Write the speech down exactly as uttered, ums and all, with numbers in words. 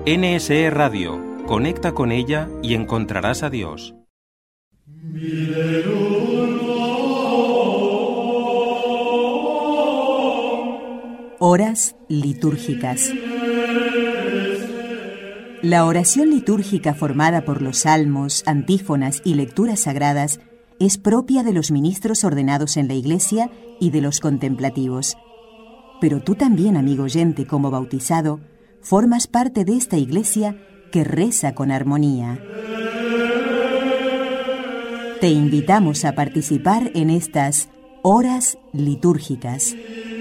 N S E Radio. Conecta con ella y encontrarás a Dios. Horas litúrgicas. La oración litúrgica formada por los salmos, antífonas y lecturas sagradas es propia de los ministros ordenados en la Iglesia y de los contemplativos. Pero tú también, amigo oyente, como bautizado, formas parte de esta Iglesia que reza con armonía. Te invitamos a participar en estas horas litúrgicas.